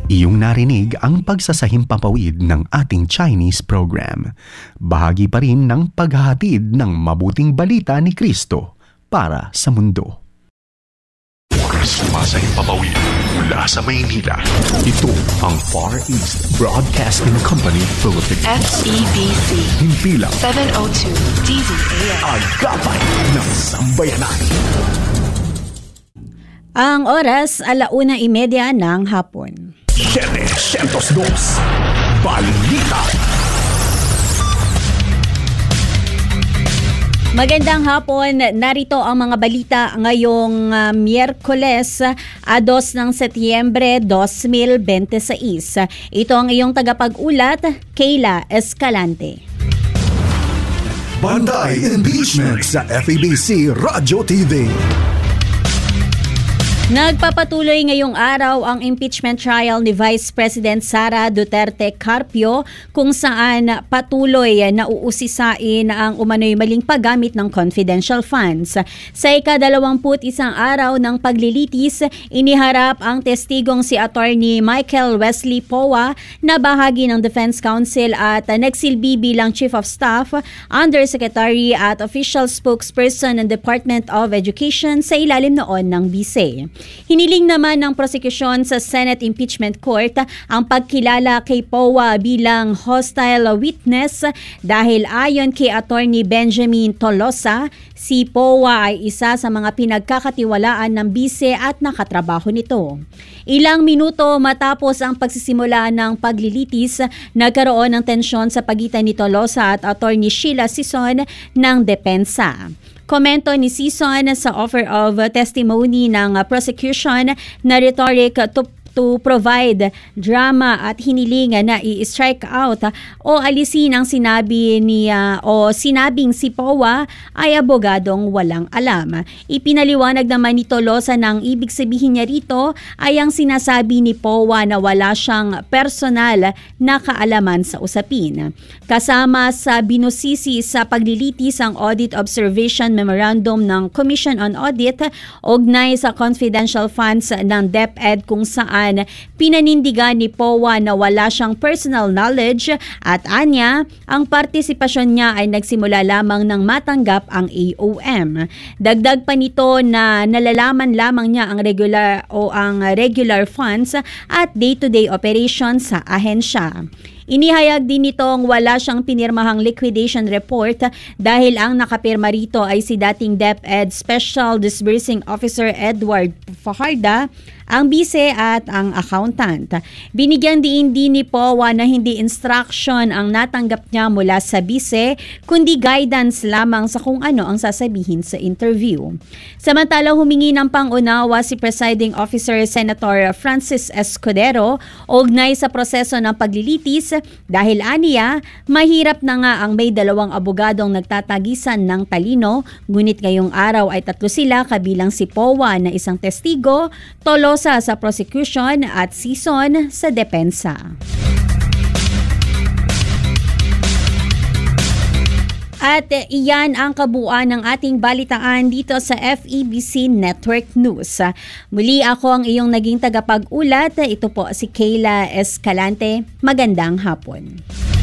Iyong narinig ang pagsasahimpapawid ng ating Chinese program. Bahagi pa rin ng paghahatid ng mabuting balita ni Kristo para sa mundo. Sumasahimpapawid mula sa Maynila. Ito ang Far East Broadcasting Company Philippines. FEBC. Himpilang 702 DZAM. Agapay ng Sambayanan. Ang oras, 1:30 ng hapon. 702 Balita. Magandang hapon, narito ang mga balita ngayong Miyerkules, 2 ng Setyembre 2026. Ito ang iyong tagapag-ulat, Kayla Escalante. Banday Impeachment sa FEBC Radio TV. Nagpapatuloy ngayong araw ang impeachment trial ni Vice President Sara Duterte Carpio kung saan patuloy na uusisain ang umano'y maling paggamit ng confidential funds. Sa ika-21 araw ng paglilitis, iniharap ang testigong si Attorney Michael Wesley Poa na bahagi ng Defense Council at nagsilbi bilang Chief of Staff, Undersecretary at Official Spokesperson ng Department of Education sa ilalim noon ng BISE. Hiniling naman ng prosekusyon sa Senate Impeachment Court ang pagkilala kay Poa bilang hostile witness dahil ayon kay Attorney Benjamin Tolosa, si Poa ay isa sa mga pinagkakatiwalaan ng BISE at nakatrabaho nito. Ilang minuto matapos ang pagsisimula ng paglilitis, nagkaroon ng tensyon sa pagitan ni Tolosa at Attorney Sheila Sison ng depensa. Komento ni Sison sa offer of testimony ng prosecution na rhetoric to provide drama at hiniling na i-strike out o alisin ang sinabing si Poa ay abogadong walang alam. Ipinaliwanag naman ni Tolosa na ang ibig sabihin niya rito ay ang sinasabi ni Poa na wala siyang personal na kaalaman sa usapin. Kasama sa binusisi sa paglilitis ang Audit Observation Memorandum ng Commission on Audit ugnay sa confidential funds ng DepEd kung saan pinanindigan ni Poa na wala siyang personal knowledge at anya, ang partisipasyon niya ay nagsimula lamang nang matanggap ang AOM. Dagdag pa nito na nalalaman lamang niya ang regular funds at day-to-day operations sa ahensya. Inihayag din nitong wala siyang pinirmahang liquidation report dahil ang nakapirma rito ay si dating DepEd Special Disbursing Officer Edward Fajarda, ang BISE at ang accountant. Binigyan din ni Poa na hindi instruction ang natanggap niya mula sa BISE, kundi guidance lamang sa kung ano ang sasabihin sa interview. Samantala, humingi ng pangunawa si Presiding Officer Senator Francis Escudero ugnay sa proseso ng paglilitis dahil aniya, mahirap na nga ang may 2 abogadong nagtatagisan ng talino, ngunit ngayong araw ay 3 sila kabilang si Poa na isang testigo, Tolosa sa prosecution at Sison sa depensa. At iyan ang kabuuan ng ating balitaan dito sa FEBC Network News. Muli ako ang iyong naging tagapag-ulat. Ito po si Kayla Escalante. Magandang hapon.